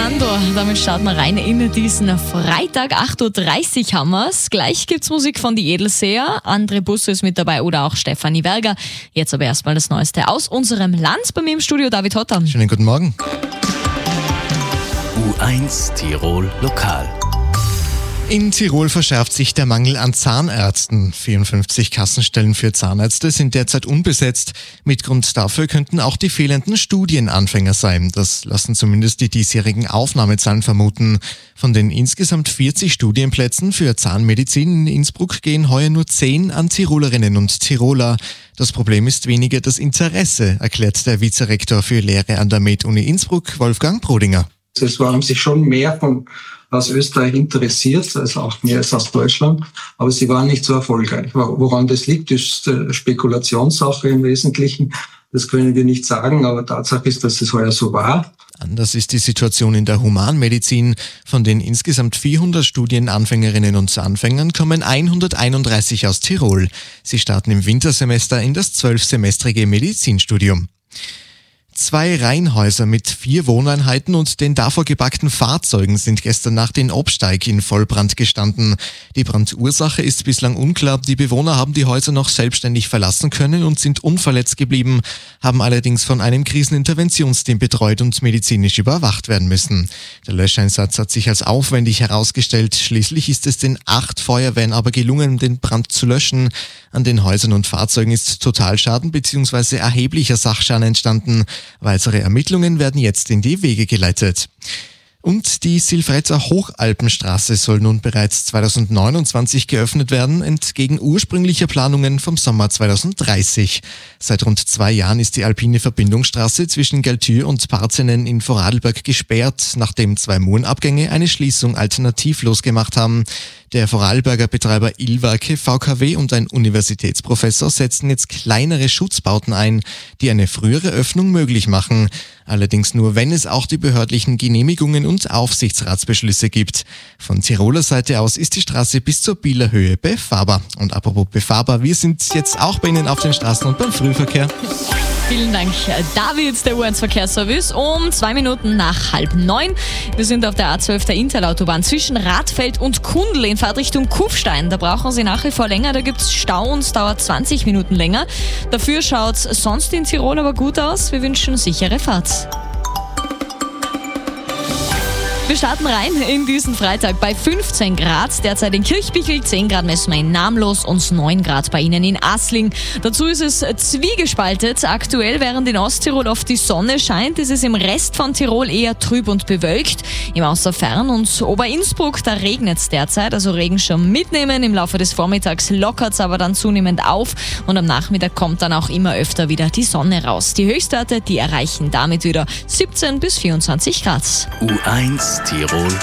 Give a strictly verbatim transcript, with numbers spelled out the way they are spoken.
Sando, damit starten wir rein in diesen Freitag. acht Uhr dreißig haben wir's. Gleich gibt's Musik von die Edelseher. André Busse ist mit dabei oder auch Stefanie Werger. Jetzt aber erstmal das Neueste aus unserem Land. Bei mir im Studio David Hotter. Schönen guten Morgen. U eins Tirol Lokal. In Tirol verschärft sich der Mangel an Zahnärzten. vierundfünfzig Kassenstellen für Zahnärzte sind derzeit unbesetzt. Mitgrund dafür könnten auch die fehlenden Studienanfänger sein. Das lassen zumindest die diesjährigen Aufnahmezahlen vermuten. Von den insgesamt vierzig Studienplätzen für Zahnmedizin in Innsbruck gehen heuer nur zehn an Tirolerinnen und Tiroler. Das Problem ist weniger das Interesse, erklärt der Vizerektor für Lehre an der Med-Uni Innsbruck, Wolfgang Brodinger. Es haben sich schon mehr von aus Österreich interessiert, also auch mehr als aus Deutschland, aber sie waren nicht so erfolgreich. Woran das liegt, ist Spekulationssache im Wesentlichen. Das können wir nicht sagen, aber Tatsache ist, dass es heuer so war. Anders ist die Situation in der Humanmedizin. Von den insgesamt vierhundert Studienanfängerinnen und Anfängern kommen hunderteinunddreißig aus Tirol. Sie starten im Wintersemester in das zwölfsemestrige Medizinstudium. Zwei Reihenhäuser mit vier Wohneinheiten und den davor geparkten Fahrzeugen sind gestern Nacht in Obsteig in Vollbrand gestanden. Die Brandursache ist bislang unklar. Die Bewohner haben die Häuser noch selbstständig verlassen können und sind unverletzt geblieben, haben allerdings von einem Kriseninterventionsteam betreut und medizinisch überwacht werden müssen. Der Löscheinsatz hat sich als aufwendig herausgestellt. Schließlich ist es den acht Feuerwehren aber gelungen, den Brand zu löschen. An den Häusern und Fahrzeugen ist Totalschaden bzw. erheblicher Sachschaden entstanden. Weitere Ermittlungen werden jetzt in die Wege geleitet. Und die Silvretter Hochalpenstraße soll nun bereits zweitausendneunundzwanzig geöffnet werden, entgegen ursprünglicher Planungen vom Sommer zweitausenddreißig. Seit rund zwei Jahren ist die alpine Verbindungsstraße zwischen Galtür und Parzenen in Vorarlberg gesperrt, nachdem zwei Murenabgänge eine Schließung alternativlos gemacht haben. Der Vorarlberger Betreiber Ilwerke, V K W und ein Universitätsprofessor setzen jetzt kleinere Schutzbauten ein, die eine frühere Öffnung möglich machen. Allerdings nur, wenn es auch die behördlichen Genehmigungen und Aufsichtsratsbeschlüsse gibt. Von Tiroler Seite aus ist die Straße bis zur Bieler Höhe befahrbar. Und apropos befahrbar, wir sind jetzt auch bei Ihnen auf den Straßen und beim Frühverkehr. Vielen Dank, David, der U eins Verkehrsservice. Um zwei Minuten nach halb neun. Wir sind auf der A zwölf der Interlautobahn zwischen Radfeld und Kundl in Fahrtrichtung Kufstein. Da brauchen Sie nach wie vor länger, da gibt's Stau und es dauert zwanzig Minuten länger. Dafür schaut's sonst in Tirol aber gut aus. Wir wünschen sichere Fahrt. Wir starten rein in diesen Freitag bei fünfzehn Grad. Derzeit in Kirchbichel, zehn Grad messen wir in Namlos und neun Grad bei Ihnen in Asling. Dazu ist es zwiegespaltet. Aktuell, während in Osttirol oft die Sonne scheint, ist es im Rest von Tirol eher trüb und bewölkt. Im Außerfern und Oberinnsbruck, da regnet es derzeit, also Regenschirm mitnehmen. Im Laufe des Vormittags lockert es aber dann zunehmend auf und am Nachmittag kommt dann auch immer öfter wieder die Sonne raus. Die Höchstwerte, die erreichen damit wieder siebzehn bis vierundzwanzig Grad. U eins Tirol